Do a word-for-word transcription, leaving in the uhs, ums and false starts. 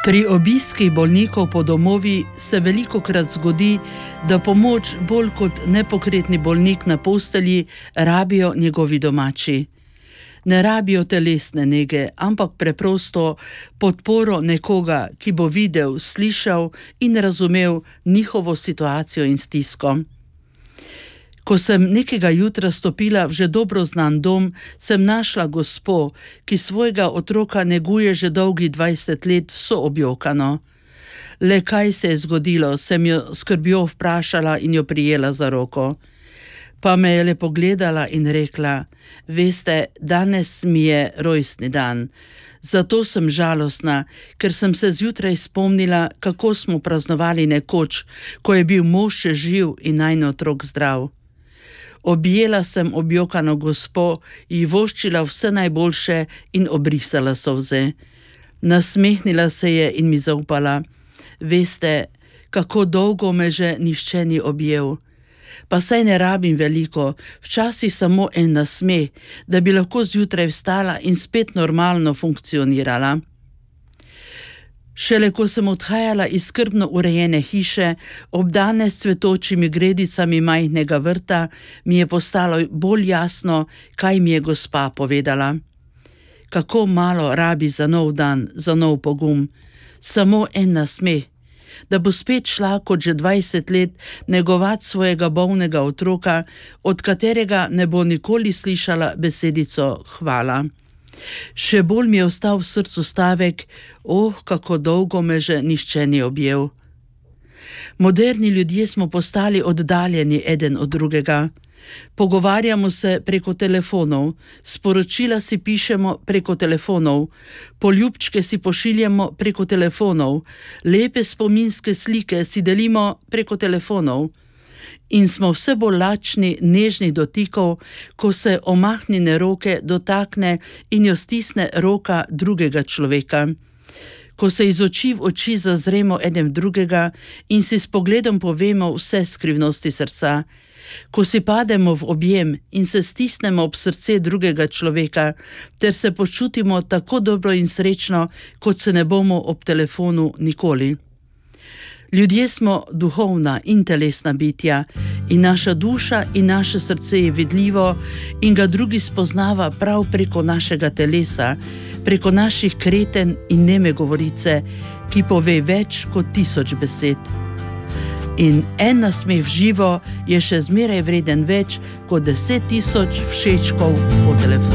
Pri obiskih bolnikov po domovi se velikokrat zgodi, da pomoč bolj kot nepokretni bolnik na postelji rabijo njegovi domači. Ne rabijo telesne nege, ampak preprosto podporo nekoga, ki bo videl, slišal in razumel njihovo situacijo in stisko. Ko sem nekega jutra stopila v že dobro znan dom, sem našla gospo, ki svojega otroka neguje že dolgi dvajset let vso objokano. Le kaj se je zgodilo, sem jo skrbjo vprašala in jo prijela za roko. Pa me je le pogledala in rekla: "Veste, danes mi je rojstni dan. Zato sem žalostna, ker sem se zjutraj spomnila, kako smo praznovali nekoč, ko je bil mož še živ in najin otrok zdrav." Objela sem objokano gospo, ji voščila vse najboljše in obrisala solze. Nasmehnila se je in mi zaupala: "Veste, kako dolgo me že nihče ni objel. Pa saj ne rabim veliko, včasih samo en nasmeh, da bi lahko zjutraj vstala in spet normalno funkcionirala." Šele ko sem odhajala iz skrbno urejene hiše, obdane s cvetočimi gredicami majhnega vrta, mi je postalo bolj jasno, kaj mi je gospa povedala. Kako malo rabi za nov dan, za nov pogum. Samo en nasmeh, da bo spet šla kot že dvajset let negovat svojega bolnega otroka, od katerega ne bo nikoli slišala besedico hvala. Še bolj mi je ostal v srcu stavek: "Oh, kako dolgo me že nihče ni objel." Moderni ljudje smo postali oddaljeni eden od drugega. Pogovarjamo se preko telefonov, sporočila si pišemo preko telefonov, poljubčke si pošiljamo preko telefonov, lepe spominske slike si delimo preko telefonov. In smo vse bolj lačni nežnih dotikov, ko se omahnjene roke dotakne in jo stisne roka drugega človeka. Ko se iz oči v oči zazremo eden drugega in si s pogledom povemo vse skrivnosti srca. Ko si pademo v objem in se stisnemo ob srce drugega človeka, ter se počutimo tako dobro in srečno, kot se ne bomo ob telefonu nikoli. Ljudje smo duhovna in telesna bitja in naša duša in naše srce je vidljivo in ga drugi spoznava prav preko našega telesa, preko naših kreten in neme govorice, ki pove več kot tisoč besed. In en nasmeh v živo je še zmeraj vreden več kot deset tisoč všečkov po telefonu.